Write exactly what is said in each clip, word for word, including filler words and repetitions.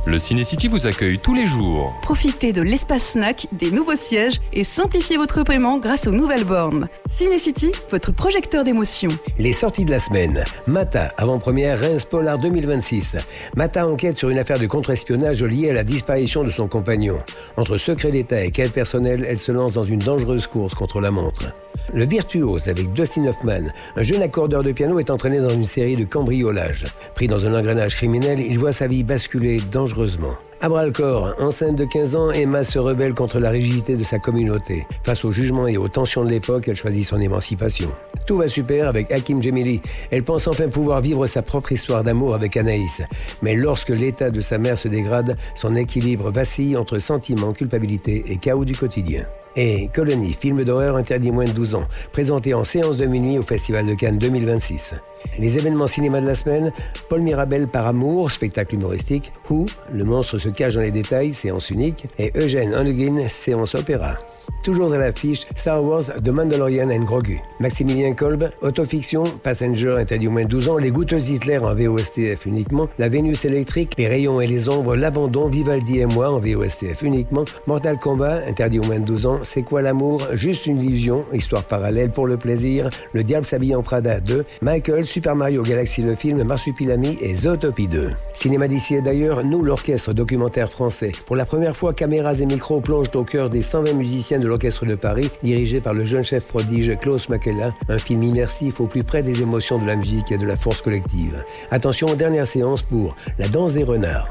Le Ciné-City vous accueille tous les jours. Profitez de l'espace snack, des nouveaux sièges et simplifiez votre paiement grâce aux nouvelles bornes. Ciné-City, votre projecteur d'émotions. Les sorties de la semaine. Mata, avant-première Reims Polar deux mille vingt-six. Mata enquête sur une affaire de contre-espionnage liée à la disparition de son compagnon. Entre secret d'État et quête personnelle, elle se lance dans une dangereuse course contre la montre. Le Virtuose avec Dustin Hoffman, un jeune accordeur de piano, est entraîné dans une série de cambriolages. Pris dans un engrenage criminel, il voit sa vie basculer dangereusement. À bras-le-corps, enceinte de quinze ans, Emma se rebelle contre la rigidité de sa communauté. Face au jugement et aux tensions de l'époque, elle choisit son émancipation. Tout va super avec Hakim Djemili. Elle pense enfin pouvoir vivre sa propre histoire d'amour avec Anaïs. Mais lorsque l'état de sa mère se dégrade, son équilibre vacille entre sentiments, culpabilité et chaos du quotidien. Et Colony, film d'horreur interdit moins de douze ans, présenté en séance de minuit au Festival de Cannes deux mille vingt-six. Les événements cinéma de la semaine, Paul Mirabel par amour, spectacle humoristique, Who, le monstre se cache dans les détails, séance unique, et Eugène Onegin, séance opéra. Toujours à l'affiche, Star Wars, The Mandalorian and Grogu. Maximilien Kolb, autofiction, Passenger interdit au moins de douze ans, Les Goûteuses Hitler en V O S T F uniquement, La Vénus électrique, Les Rayons et les Ombres, L'Abandon, Vivaldi et moi en V O S T F uniquement, Mortal Kombat interdit au moins de douze ans, C'est quoi l'amour? Juste une illusion, histoire parallèle pour le plaisir, Le Diable s'habille en Prada deux, Michael, Super Mario Galaxy le film, Marsupilami et Zootopie deux. Cinéma d'ici et d'ailleurs, nous l'orchestre documentaire français. Pour la première fois, caméras et micros plongent au cœur des cent vingt musiciens de l'Orchestre de Paris, dirigé par le jeune chef prodige Klaus Makela, un film immersif au plus près des émotions de la musique et de la force collective. Attention aux dernières séances pour La Danse des Renards.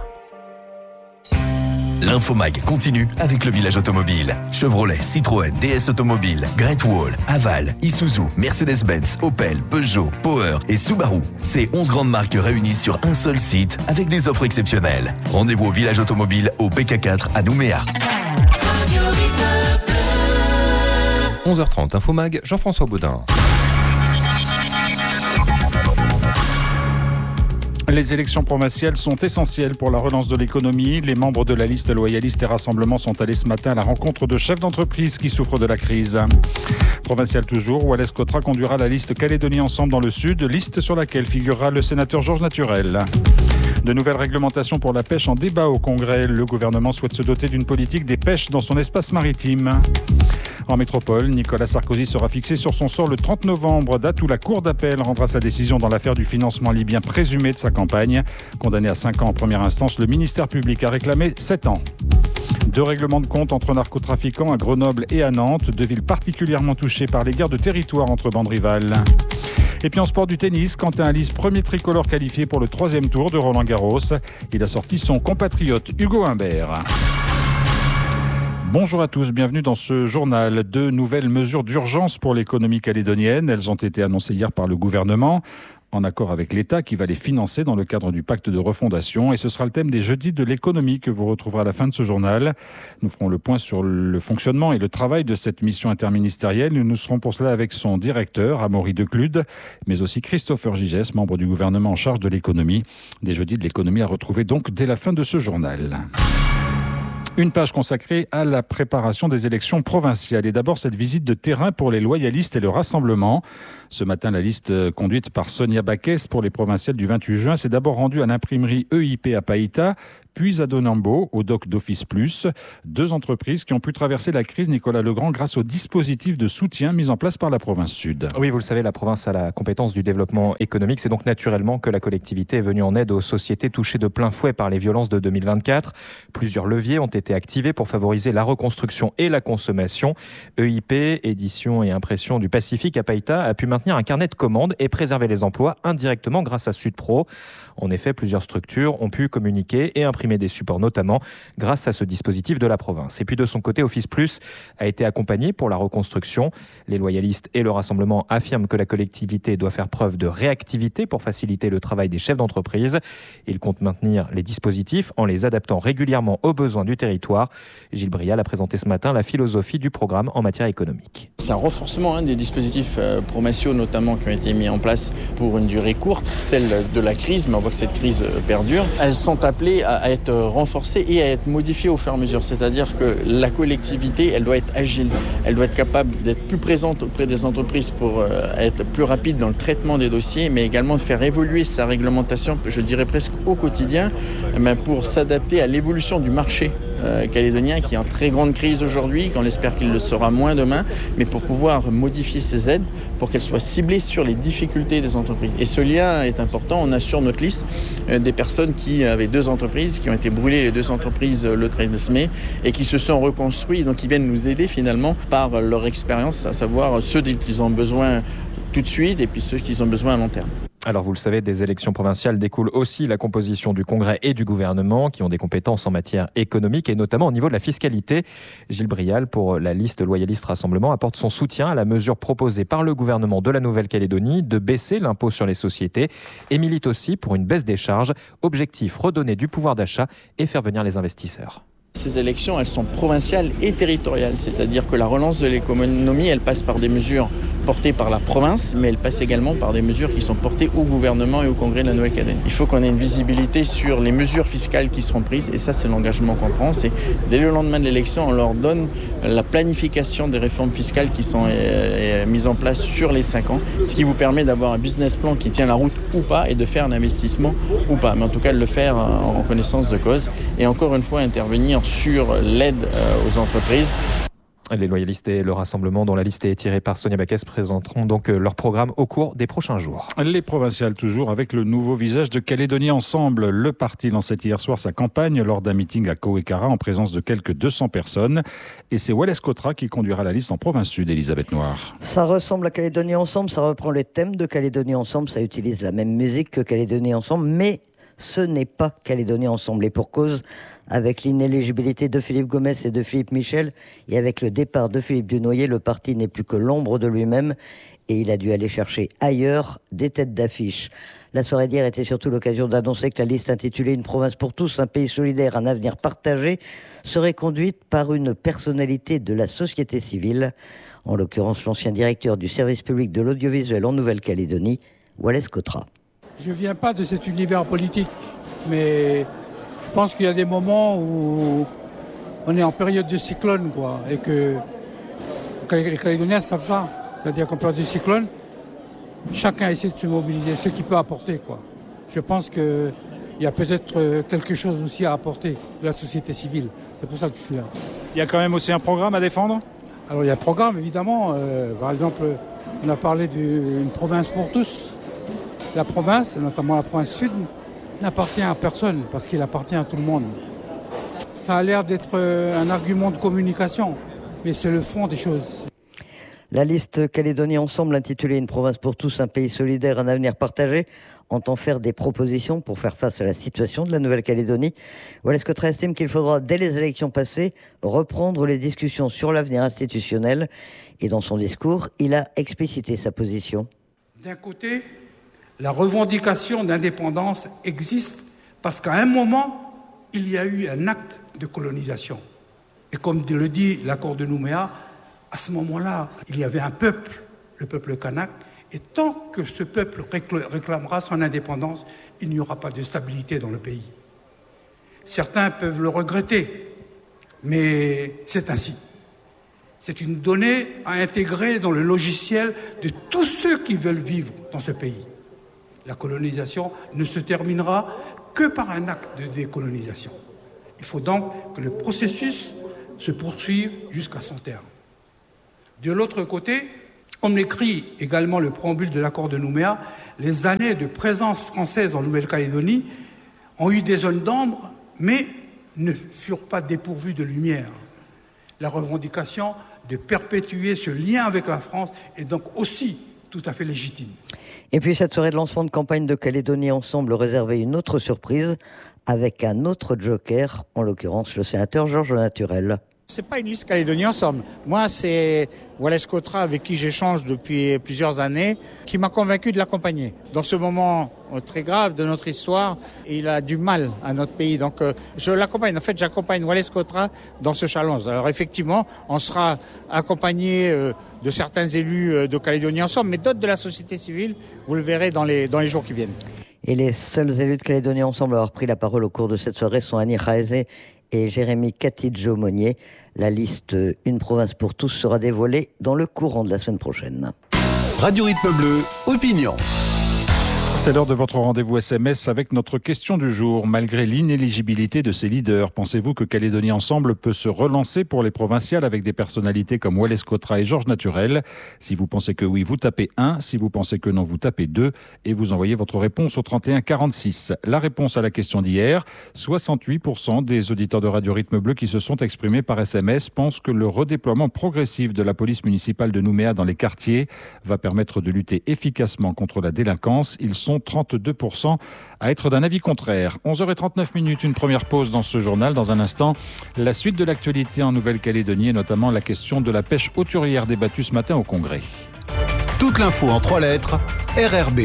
L'Infomag continue avec le village automobile. Chevrolet, Citroën, D S Automobile, Great Wall, Haval, Isuzu, Mercedes-Benz, Opel, Peugeot, Power et Subaru. Ces onze grandes marques réunies sur un seul site avec des offres exceptionnelles. Rendez-vous au village automobile au P K quatre à Nouméa. onze heures trente, Infomag, Jean-François Baudin. Les élections provinciales sont essentielles pour la relance de l'économie. Les membres de la liste loyaliste et Rassemblement sont allés ce matin à la rencontre de chefs d'entreprise qui souffrent de la crise. Provinciale toujours, Wallace Cotra conduira la liste Calédonie Ensemble dans le Sud, liste sur laquelle figurera le sénateur Georges Naturel. De nouvelles réglementations pour la pêche en débat au Congrès. Le gouvernement souhaite se doter d'une politique des pêches dans son espace maritime. En métropole, Nicolas Sarkozy sera fixé sur son sort le trente novembre, date où la Cour d'appel rendra sa décision dans l'affaire du financement libyen présumé de sa campagne. Condamné à cinq ans en première instance, le ministère public a réclamé sept ans. Deux règlements de compte entre narcotrafiquants à Grenoble et à Nantes, deux villes particulièrement touchées par les guerres de territoire entre bandes rivales. Et puis en sport du tennis, Quentin Halys, premier tricolore qualifié pour le troisième tour de Roland-Garros. Il a sorti son compatriote Hugo Humbert. Bonjour à tous, bienvenue dans ce journal. Deux nouvelles mesures d'urgence pour l'économie calédonienne. Elles ont été annoncées hier par le gouvernement, en accord avec l'État qui va les financer dans le cadre du pacte de refondation. Et ce sera le thème des jeudis de l'économie que vous retrouverez à la fin de ce journal. Nous ferons le point sur le fonctionnement et le travail de cette mission interministérielle. Nous serons pour cela avec son directeur, Amaury Declude, mais aussi Christopher Gigès, membre du gouvernement en charge de l'économie. Des jeudis de l'économie à retrouver donc dès la fin de ce journal. Une page consacrée à la préparation des élections provinciales. Et d'abord, cette visite de terrain pour les loyalistes et le Rassemblement. Ce matin, la liste conduite par Sonia Baquès pour les provinciales du vingt-huit juin s'est d'abord rendue à l'imprimerie E I P à Païta, puis à Donambo, au doc d'Office Plus. Deux entreprises qui ont pu traverser la crise, Nicolas Legrand, grâce au dispositif de soutien mis en place par la province Sud. Oui, vous le savez, la province a la compétence du développement économique. C'est donc naturellement que la collectivité est venue en aide aux sociétés touchées de plein fouet par les violences de deux mille vingt-quatre. Plusieurs leviers ont été activés pour favoriser la reconstruction et la consommation. E I P, édition et impression du Pacifique à Païta, a pu maintenir un carnet de commandes et préserver les emplois indirectement grâce à Sudpro. En effet, plusieurs structures ont pu communiquer et imprimer des supports, notamment grâce à ce dispositif de la province. Et puis de son côté, Office Plus a été accompagné pour la reconstruction. Les loyalistes et le Rassemblement affirment que la collectivité doit faire preuve de réactivité pour faciliter le travail des chefs d'entreprise. Ils comptent maintenir les dispositifs en les adaptant régulièrement aux besoins du territoire. Gilles Brial a présenté ce matin la philosophie du programme en matière économique. C'est un renforcement hein, des dispositifs euh, provinciaux notamment qui ont été mis en place pour une durée courte, celle de la crise, mais on voit que cette crise perdure. Elles sont appelées à, à à être renforcée et à être modifiée au fur et à mesure. C'est-à-dire que la collectivité, elle doit être agile, elle doit être capable d'être plus présente auprès des entreprises pour être plus rapide dans le traitement des dossiers, mais également de faire évoluer sa réglementation, je dirais presque au quotidien, pour s'adapter à l'évolution du marché calédonien qui est en très grande crise aujourd'hui, qu'on espère qu'il le sera moins demain, mais pour pouvoir modifier ces aides pour qu'elles soient ciblées sur les difficultés des entreprises. Et ce lien est important. On a sur notre liste des personnes qui avaient deux entreprises, qui ont été brûlées, les deux entreprises le treize mai, et qui se sont reconstruites, donc qui viennent nous aider finalement par leur expérience, à savoir ceux dont ils ont besoin tout de suite et puis ceux qui ont besoin à long terme. Alors vous le savez, des élections provinciales découle aussi la composition du Congrès et du gouvernement qui ont des compétences en matière économique et notamment au niveau de la fiscalité. Gilles Brial, pour la liste Loyaliste Rassemblement, apporte son soutien à la mesure proposée par le gouvernement de la Nouvelle-Calédonie de baisser l'impôt sur les sociétés et milite aussi pour une baisse des charges. Objectif, redonner du pouvoir d'achat et faire venir les investisseurs. Ces élections, elles sont provinciales et territoriales, c'est-à-dire que la relance de l'économie, elle passe par des mesures portées par la province, mais elle passe également par des mesures qui sont portées au gouvernement et au Congrès de la Nouvelle-Calédonie. Il faut qu'on ait une visibilité sur les mesures fiscales qui seront prises, et ça, c'est l'engagement qu'on prend. C'est dès le lendemain de l'élection, on leur donne la planification des réformes fiscales qui sont euh, mises en place sur les cinq ans, ce qui vous permet d'avoir un business plan qui tient la route ou pas, et de faire un investissement ou pas, mais en tout cas de le faire en connaissance de cause, et encore une fois intervenir sur l'aide aux entreprises. Les loyalistes et le rassemblement, dont la liste est tirée par Sonia Baquès, présenteront donc leur programme au cours des prochains jours. Les provinciales toujours avec le nouveau visage de Calédonie Ensemble. Le parti lançait hier soir sa campagne lors d'un meeting à Kowekara en présence de quelques deux cents personnes. Et c'est Wallace Cotra qui conduira la liste en province sud, Elisabeth Noir. Ça ressemble à Calédonie Ensemble, ça reprend les thèmes de Calédonie Ensemble, ça utilise la même musique que Calédonie Ensemble, mais ce n'est pas Calédonie Ensemble. Et pour cause, avec l'inéligibilité de Philippe Gomez et de Philippe Michel, et avec le départ de Philippe Dunoyer, le parti n'est plus que l'ombre de lui-même, et il a dû aller chercher ailleurs des têtes d'affiche. La soirée d'hier était surtout l'occasion d'annoncer que la liste intitulée « Une province pour tous, un pays solidaire, un avenir partagé » serait conduite par une personnalité de la société civile, en l'occurrence l'ancien directeur du service public de l'audiovisuel en Nouvelle-Calédonie, Wallace Cotra. Je ne viens pas de cet univers politique, mais je pense qu'il y a des moments où on est en période de cyclone, quoi, et que les Calédoniens savent ça. C'est-à-dire qu'en période de cyclone, chacun essaie de se mobiliser, ce qu'il peut apporter, quoi. Je pense qu'il y a peut-être quelque chose aussi à apporter de la société civile. C'est pour ça que je suis là. Il y a quand même aussi un programme à défendre ? Alors il y a un programme, évidemment. Euh, par exemple, on a parlé d'une province pour tous. La province, notamment la province sud, n'appartient à personne parce qu'il appartient à tout le monde. Ça a l'air d'être un argument de communication, mais c'est le fond des choses. La liste Calédonie Ensemble, intitulée « Une province pour tous, un pays solidaire, un avenir partagé », entend faire des propositions pour faire face à la situation de la Nouvelle-Calédonie. Wallace Cotra estime qu'il faudra, dès les élections passées, reprendre les discussions sur l'avenir institutionnel. Et dans son discours, il a explicité sa position. D'un côté, la revendication d'indépendance existe parce qu'à un moment, il y a eu un acte de colonisation. Et comme le dit l'accord de Nouméa, à ce moment-là, il y avait un peuple, le peuple kanak, et tant que ce peuple réclamera son indépendance, il n'y aura pas de stabilité dans le pays. Certains peuvent le regretter, mais c'est ainsi. C'est une donnée à intégrer dans le logiciel de tous ceux qui veulent vivre dans ce pays. La colonisation ne se terminera que par un acte de décolonisation. Il faut donc que le processus se poursuive jusqu'à son terme. De l'autre côté, comme l'écrit également le préambule de l'accord de Nouméa, les années de présence française en Nouvelle-Calédonie ont eu des zones d'ombre, mais ne furent pas dépourvues de lumière. La revendication de perpétuer ce lien avec la France est donc aussi tout à fait légitime. Et puis cette soirée de lancement de campagne de Calédonie Ensemble réservait une autre surprise avec un autre joker, en l'occurrence le sénateur Georges Naturel. C'est pas une liste Calédonie Ensemble. Moi, c'est Wallace Cotra, avec qui j'échange depuis plusieurs années, qui m'a convaincu de l'accompagner. Dans ce moment très grave de notre histoire, il a du mal à notre pays. Donc, je l'accompagne. En fait, j'accompagne Wallace Cotra dans ce challenge. Alors, effectivement, on sera accompagné de certains élus de Calédonie Ensemble, mais d'autres de la société civile, vous le verrez dans les, dans les jours qui viennent. Et les seuls élus de Calédonie Ensemble à avoir pris la parole au cours de cette soirée sont Annie Raezé et Jérémy Catidjo-Monnier. La liste Une province pour tous sera dévoilée dans le courant de la semaine prochaine. Radio Rythme Bleu, opinion. C'est l'heure de votre rendez-vous S M S avec notre question du jour. Malgré l'inéligibilité de ses leaders, pensez-vous que Calédonie Ensemble peut se relancer pour les provinciales avec des personnalités comme Wallace Cotra et Georges Naturel? Si vous pensez que oui, vous tapez un. Si vous pensez que non, vous tapez deux. Et vous envoyez votre réponse au trente et un quarante-six. La réponse à la question d'hier, soixante-huit pour cent des auditeurs de Radio Rythme Bleu qui se sont exprimés par S M S pensent que le redéploiement progressif de la police municipale de Nouméa dans les quartiers va permettre de lutter efficacement contre la délinquance. Ils sont trente-deux pour cent à être d'un avis contraire. onze heures trente-neuf minutes, une première pause dans ce journal. Dans un instant, la suite de l'actualité en Nouvelle-Calédonie et notamment la question de la pêche hauturière débattue ce matin au Congrès. Toute l'info en trois lettres, R R B.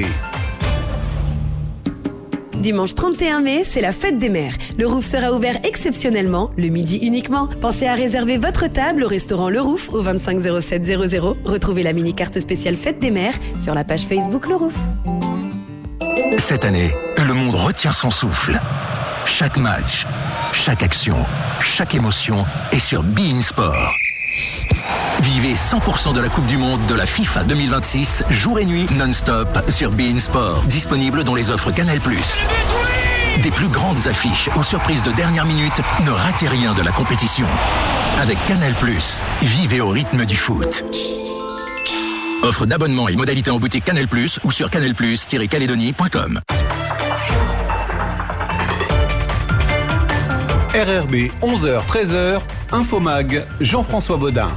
Dimanche trente et un mai, c'est la fête des mères. Le Rouf sera ouvert exceptionnellement, le midi uniquement. Pensez à réserver votre table au restaurant Le Rouf au vingt-cinq zéro sept zéro zéro. Retrouvez la mini-carte spéciale fête des mères sur la page Facebook Le Rouf. Cette année, le monde retient son souffle. Chaque match, chaque action, chaque émotion est sur beIN Sport. Vivez cent pour cent de la Coupe du Monde de la FIFA deux mille vingt-six, jour et nuit non-stop sur beIN Sport. Disponible dans les offres Canal plus. Des plus grandes affiches aux surprises de dernière minute, ne ratez rien de la compétition. Avec Canal plus, vivez au rythme du foot. Offre d'abonnement et modalités en boutique Canal plus ou sur canal plus tiret calédonie point com. R R B, onze heures treize heures, Infomag, Jean-François Baudin.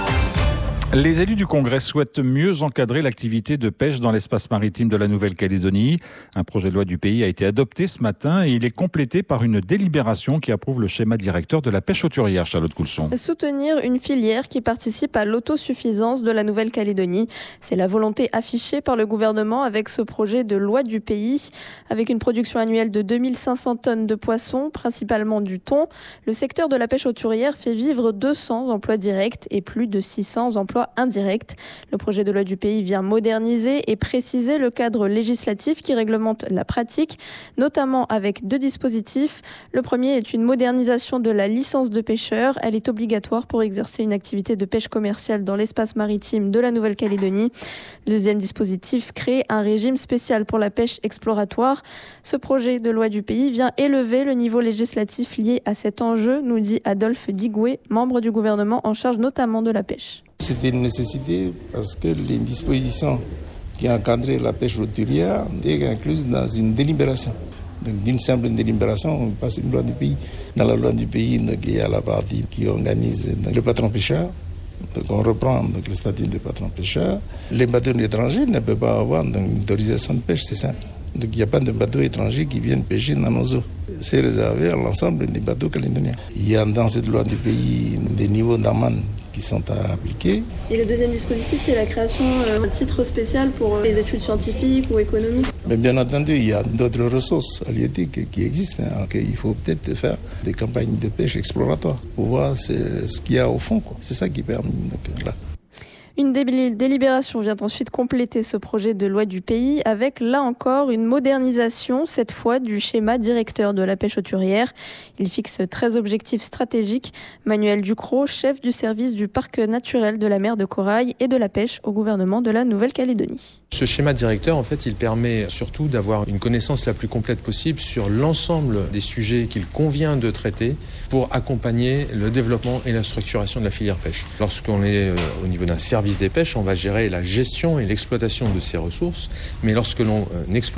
Les élus du Congrès souhaitent mieux encadrer l'activité de pêche dans l'espace maritime de la Nouvelle-Calédonie. Un projet de loi du pays a été adopté ce matin et il est complété par une délibération qui approuve le schéma directeur de la pêche hauturière. Charlotte Coulson. Soutenir une filière qui participe à l'autosuffisance de la Nouvelle-Calédonie. C'est la volonté affichée par le gouvernement avec ce projet de loi du pays. Avec une production annuelle de deux mille cinq cents tonnes de poissons, principalement du thon, le secteur de la pêche hauturière fait vivre deux cents emplois directs et plus de six cents emplois indirects. Le projet de loi du pays vient moderniser et préciser le cadre législatif qui réglemente la pratique, notamment avec deux dispositifs. Le premier est une modernisation de la licence de pêcheur. Elle est obligatoire pour exercer une activité de pêche commerciale dans l'espace maritime de la Nouvelle-Calédonie. Le deuxième dispositif crée un régime spécial pour la pêche exploratoire. Ce projet de loi du pays vient élever le niveau législatif lié à cet enjeu, nous dit Adolphe Digoué, membre du gouvernement en charge notamment de la pêche. C'était une nécessité parce que les dispositions qui encadraient la pêche hauturière étaient incluses dans une délibération. Donc, d'une simple délibération, on passe une loi du pays. Dans la loi du pays, donc, il y a la partie qui organise donc, le patron pêcheur. Donc, on reprend donc, le statut de patron pêcheur. Les bateaux étrangers ne peuvent pas avoir donc, une autorisation de pêche, c'est simple. Donc il n'y a pas de bateaux étrangers qui viennent pêcher dans nos eaux. C'est réservé à l'ensemble des bateaux calédoniens. Il y a dans cette loi du pays des niveaux d'amende qui sont à appliquer. Et le deuxième dispositif, c'est la création d'un titre spécial pour les études scientifiques ou économiques. Mais bien entendu, il y a d'autres ressources halieutiques qui existent. Hein. Il faut peut-être faire des campagnes de pêche exploratoires pour voir ce qu'il y a au fond. Quoi. C'est ça qui permet donc, là. Une délibération vient ensuite compléter ce projet de loi du pays avec, là encore, une modernisation, cette fois du schéma directeur de la pêche hauturière. Il fixe treize objectifs stratégiques. Manuel Ducrot, chef du service du parc naturel de la mer de Corail et de la pêche au gouvernement de la Nouvelle-Calédonie. Ce schéma directeur, en fait, il permet surtout d'avoir une connaissance la plus complète possible sur l'ensemble des sujets qu'il convient de traiter pour accompagner le développement et la structuration de la filière pêche. Lorsqu'on est euh, au niveau d'un service des pêches, on va gérer la gestion et l'exploitation de ces ressources, mais lorsque l'on euh, exploite